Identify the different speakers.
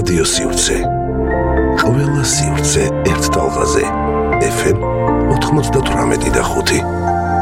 Speaker 1: რადიო სივრცე. ყველა სივრცე ერთ ტალღაზე. FM 98.5.